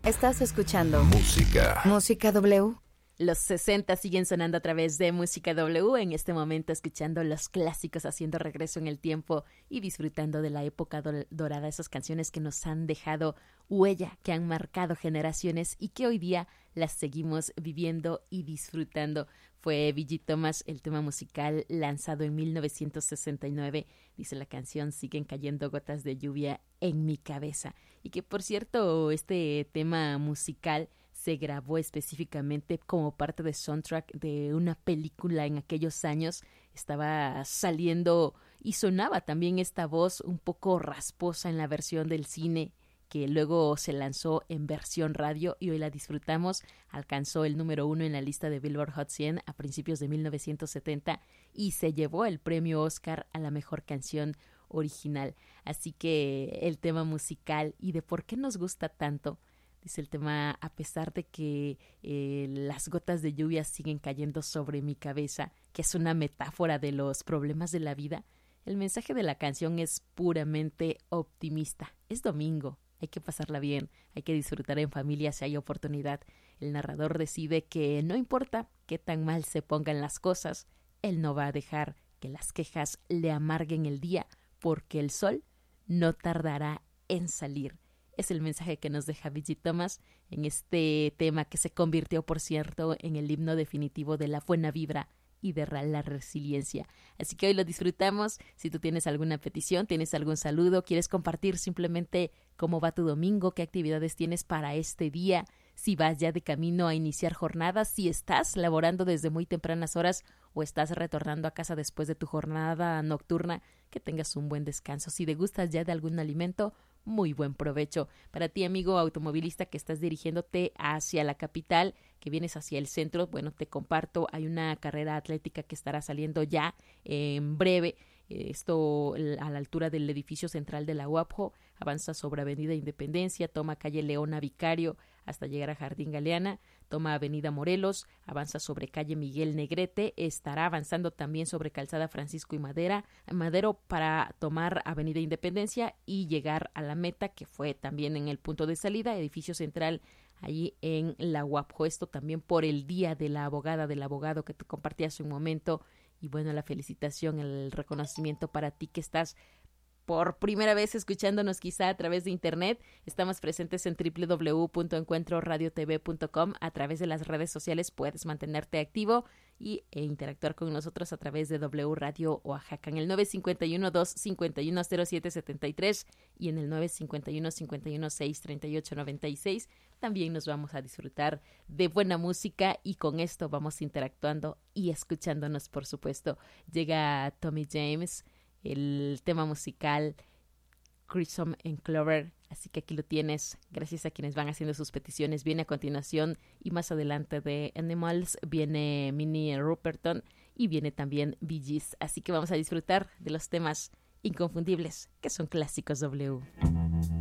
Estás escuchando Música W. Los 60 siguen sonando a través de Música W, en este momento escuchando los clásicos, haciendo regreso en el tiempo y disfrutando de la época dorada, esas canciones que nos han dejado huella, que han marcado generaciones y que hoy día las seguimos viviendo y disfrutando. Fue V.G. Thomas, el tema musical lanzado en 1969. Dice la canción, siguen cayendo gotas de lluvia en mi cabeza. Y que, por cierto, este tema musical se grabó específicamente como parte de soundtrack de una película en aquellos años. Estaba saliendo y sonaba también esta voz un poco rasposa en la versión del cine, que luego se lanzó en versión radio y hoy la disfrutamos. Alcanzó el número 1 en la lista de Billboard Hot 100 a principios de 1970 y se llevó el premio Oscar a la mejor canción original. Así que el tema musical y de por qué nos gusta tanto. Dice el tema, a pesar de que las gotas de lluvia siguen cayendo sobre mi cabeza, que es una metáfora de los problemas de la vida, el mensaje de la canción es puramente optimista. Es domingo, hay que pasarla bien, hay que disfrutar en familia si hay oportunidad. El narrador decide que no importa qué tan mal se pongan las cosas, él no va a dejar que las quejas le amarguen el día, porque el sol no tardará en salir. Es el mensaje que nos deja V.G. Thomas en este tema que se convirtió, por cierto, en el himno definitivo de la buena vibra y de la resiliencia. Así que hoy lo disfrutamos. Si tú tienes alguna petición, tienes algún saludo, quieres compartir simplemente cómo va tu domingo, qué actividades tienes para este día, si vas ya de camino a iniciar jornadas, si estás laborando desde muy tempranas horas o estás retornando a casa después de tu jornada nocturna, que tengas un buen descanso. Si degustas ya de algún alimento, muy buen provecho. Para ti, amigo automovilista que estás dirigiéndote hacia la capital, que vienes hacia el centro, bueno, te comparto, hay una carrera atlética que estará saliendo ya en breve. Esto a la altura del edificio central de la UAPJO, avanza sobre Avenida Independencia, toma calle Leona Vicario hasta llegar a Jardín Galeana, toma Avenida Morelos, avanza sobre calle Miguel Negrete, estará avanzando también sobre Calzada Francisco y Madero para tomar Avenida Independencia y llegar a la meta, que fue también en el punto de salida, edificio central allí en la UAPJO. Esto también por el día de la abogada, del abogado que te compartí hace un momento. Y bueno, la felicitación, el reconocimiento para ti que estás por primera vez escuchándonos quizá a través de internet. Estamos presentes en www.encuentroradiotv.com. A través de las redes sociales puedes mantenerte activo e interactuar con nosotros a través de W Radio Oaxaca en el 951-251-0773 y en el 951-516-3896. También nos vamos a disfrutar de buena música y con esto vamos interactuando y escuchándonos, por supuesto. Llega Tommy James, el tema musical Crimson and Clover, así que aquí lo tienes, gracias a quienes van haciendo sus peticiones. Viene a continuación y más adelante de Animals viene Minnie Ruperton y viene también Bee Gees, así que vamos a disfrutar de los temas inconfundibles que son clásicos W.